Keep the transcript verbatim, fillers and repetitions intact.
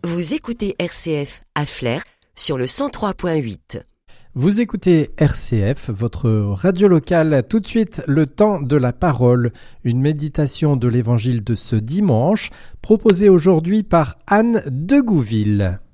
Vous écoutez R C F à Flers sur le cent trois point huit. Vous écoutez R C F, votre radio locale. Tout de suite, le temps de la parole, une méditation de l'évangile de ce dimanche, proposée aujourd'hui par Anne de Gouville.